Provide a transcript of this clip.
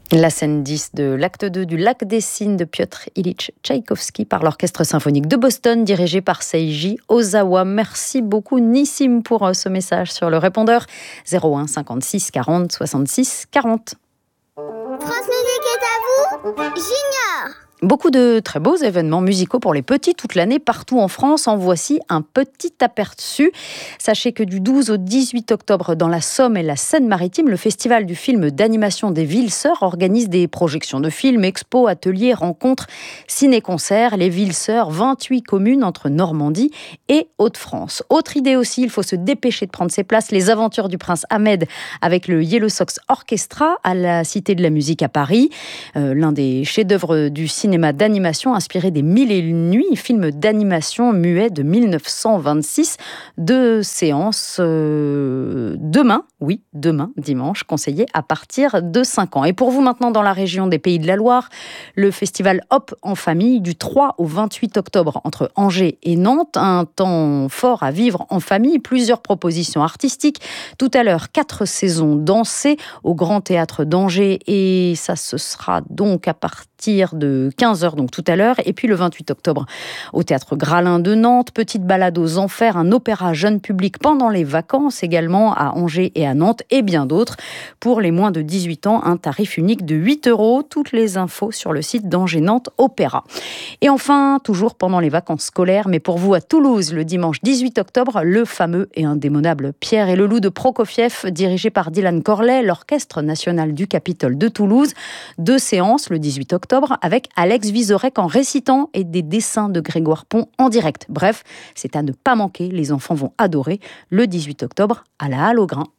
La scène 10 de l'acte 2 du Lac des Cygnes de Piotr Ilyich Tchaïkovski par l'Orchestre symphonique de Boston dirigé par Seiji Ozawa. Merci beaucoup Nissim pour ce message sur le répondeur 01 56 40 66 40. France Musique est à vous, Junior. Beaucoup de très beaux événements musicaux pour les petits toute l'année partout en France. En voici un petit aperçu. Sachez que du 12 au 18 octobre dans la Somme et la Seine-Maritime, le Festival du film d'animation des Villes-Sœurs organise des projections de films, expos, ateliers, rencontres, ciné-concerts. Les Villes-Sœurs, 28 communes entre Normandie et Hauts-de-France. Autre idée aussi, il faut se dépêcher de prendre ses places. Les aventures du prince Ahmed avec le Yellow Sox Orchestra à la Cité de la Musique à Paris. L'un des chefs-d'œuvre du cinéma d'animation inspiré des Mille et une nuits, film d'animation muet de 1926. Deux séances demain, dimanche, conseillé à partir de 5 ans. Et pour vous maintenant dans la région des Pays de la Loire, le festival Hop en famille du 3 au 28 octobre entre Angers et Nantes. Un temps fort à vivre en famille, plusieurs propositions artistiques. Tout à l'heure, 4 saisons dansées au Grand Théâtre d'Angers et ça ce sera donc à partir de 15h, donc tout à l'heure. Et puis le 28 octobre, au Théâtre Gralin de Nantes, petite balade aux enfers, un opéra jeune public pendant les vacances également à Angers et à Nantes et bien d'autres. Pour les moins de 18 ans, un tarif unique de 8 €. Toutes les infos sur le site d'Angers Nantes Opéra. Et enfin, toujours pendant les vacances scolaires, mais pour vous à Toulouse, le dimanche 18 octobre, le fameux et indémodable Pierre et le loup de Prokofiev, dirigé par Dylan Corley, l'Orchestre national du Capitole de Toulouse. 2 séances le 18 octobre avec Alex Vizorek en récitant et des dessins de Grégoire Pont en direct. Bref, c'est à ne pas manquer, les enfants vont adorer le 18 octobre à la Halle aux Grains.